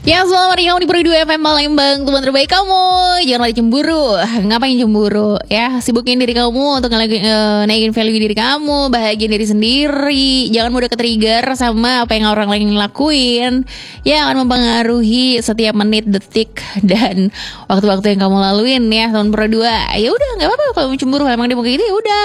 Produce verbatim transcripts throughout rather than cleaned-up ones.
Ya, selamat hari kamu di Pro dua F M Palembang, teman terbaik kamu. Jangan lagi cemburu. Ngapain cemburu? Ya, sibukin diri kamu untuk ngelagi, uh, naikin value diri kamu, bahagiain diri sendiri. Jangan mudah ke-trigger sama apa yang orang lain lakuin. Ya, akan mempengaruhi setiap menit, detik, dan waktu-waktu yang kamu laluin ya, teman Pro dua. Ya udah, nggak apa-apa kalau cemburu. Emang dia mau kayak gitu, ya udah.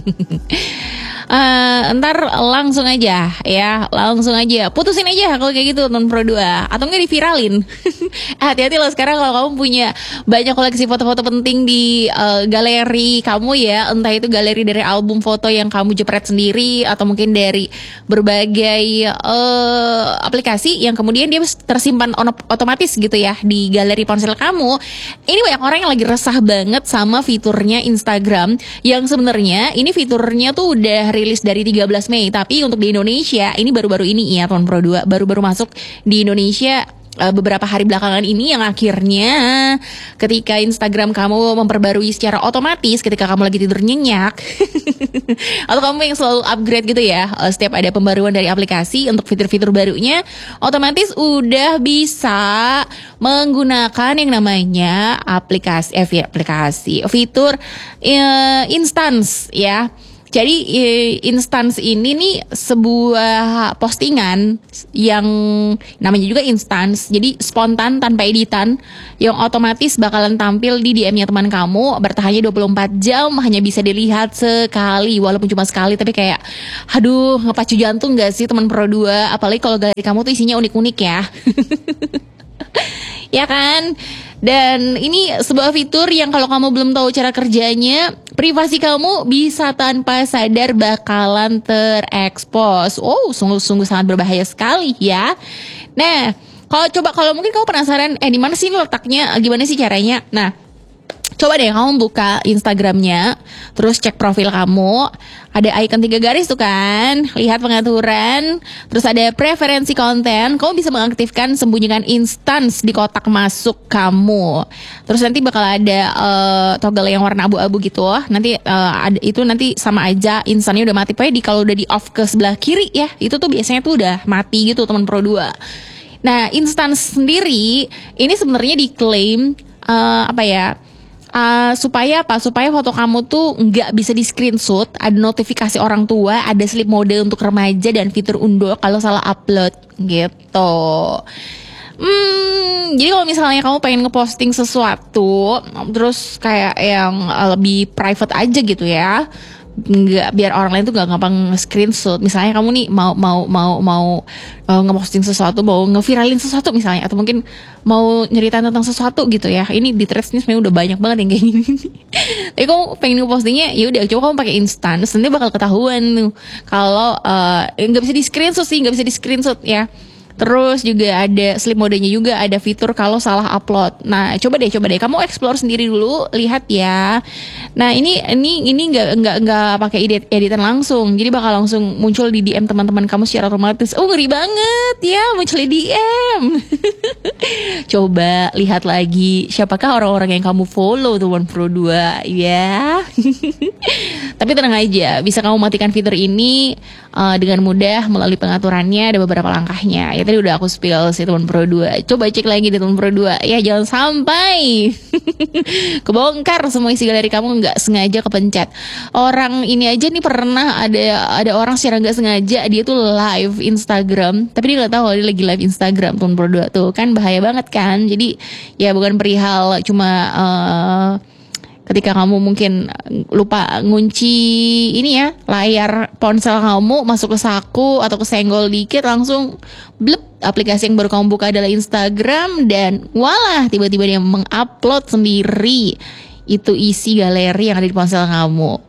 Uh, ntar langsung aja ya, langsung aja putusin aja kalau kayak gitu teman Pro dua, atau enggak diviralin. Hati-hati loh sekarang kalau kamu punya banyak koleksi foto-foto penting di uh, galeri kamu ya, entah itu galeri dari album foto yang kamu jepret sendiri atau mungkin dari berbagai uh, aplikasi yang kemudian dia tersimpan otomatis gitu ya di galeri ponsel kamu. Ini banyak orang yang lagi resah banget sama fiturnya Instagram yang sebenarnya ini fiturnya tuh udah rilis dari tiga belas Mei, tapi untuk di Indonesia ini baru-baru ini ya teman Pro dua, baru-baru masuk di Indonesia uh, beberapa hari belakangan ini, yang akhirnya ketika Instagram kamu memperbarui secara otomatis ketika kamu lagi tidur nyenyak atau kamu yang selalu upgrade gitu ya, uh, setiap ada pembaruan dari aplikasi untuk fitur-fitur barunya, otomatis udah bisa menggunakan yang namanya aplikasi eh, aplikasi fitur uh, instance ya. Jadi instance ini nih sebuah postingan yang namanya juga instance, jadi spontan tanpa editan, yang otomatis bakalan tampil di D M-nya teman kamu, bertahannya dua puluh empat jam, hanya bisa dilihat sekali, walaupun cuma sekali, tapi kayak aduh ngepacu jantung gak sih teman Pro dua, apalagi kalau galeri kamu tuh isinya unik-unik ya. Ya kan? Dan ini sebuah fitur yang kalau kamu belum tahu cara kerjanya, privasi kamu bisa tanpa sadar bakalan terekspos. Oh, sungguh-sungguh sangat berbahaya sekali ya. Nah, kalau coba kalau mungkin kamu penasaran, eh di mana sih letaknya, gimana sih caranya? Nah, coba deh kamu buka Instagramnya, terus cek profil kamu, ada icon tiga garis tuh kan, lihat pengaturan, terus ada preferensi konten, kamu bisa mengaktifkan sembunyikan instance di kotak masuk kamu. Terus nanti bakal ada uh, toggle yang warna abu-abu gitu, nanti uh, ada, itu nanti sama aja instannya udah mati. Pokoknya di kalau udah di off ke sebelah kiri ya, itu tuh biasanya tuh udah mati gitu teman Pro dua. Nah, instance sendiri ini sebenarnya diklaim uh, apa ya? Uh, supaya apa? Supaya foto kamu tuh nggak bisa di screenshot, ada notifikasi orang tua, ada sleep mode untuk remaja dan fitur undo kalau salah upload gitu. Hmm, jadi kalau misalnya kamu pengen ngeposting sesuatu, terus kayak yang lebih private aja gitu ya, nggak biar orang lain tuh nggak gampang screenshot. Misalnya kamu nih mau mau mau mau uh, ngeposting sesuatu, mau ngeviralin sesuatu misalnya, atau mungkin mau nyeritain tentang sesuatu gitu ya. Ini di threads ini sebenarnya udah banyak banget yang kayak gini. Tapi kamu pengen ngepostingnya, ya udah coba kamu pakai instan, nanti bakal ketahuan tuh kalau nggak uh, bisa di screenshot sih, nggak bisa di screenshot ya. Terus juga ada sleep modenya juga, ada fitur kalau salah upload. Nah, coba deh, coba deh kamu explore sendiri dulu, lihat ya. Nah, ini ini ini nggak nggak nggak pakai edit editan langsung, jadi bakal langsung muncul di D M teman-teman kamu secara otomatis. Oh, ngeri banget ya, muncul di D M. Coba lihat lagi, siapakah orang-orang yang kamu follow teman Pro dua ya. Tapi tenang aja, bisa kamu matikan fitur ini uh, dengan mudah melalui pengaturannya, ada beberapa langkahnya. Ya tadi udah aku spill sih teman Pro dua. Coba cek lagi di teman Pro dua. Ya jangan sampai kebongkar semua isi galeri kamu nggak sengaja kepencet. Orang ini aja nih pernah ada ada orang secara nggak sengaja dia tuh live Instagram, tapi dia nggak tahu dia lagi live Instagram teman Pro dua tuh, kan bahaya banget kan. Jadi ya bukan perihal cuma uh, ketika kamu mungkin lupa ngunci ini ya, layar ponsel kamu masuk ke saku atau kesenggol dikit, langsung blep, aplikasi yang baru kamu buka adalah Instagram, dan walah tiba-tiba dia mengupload sendiri itu isi galeri yang ada di ponsel kamu.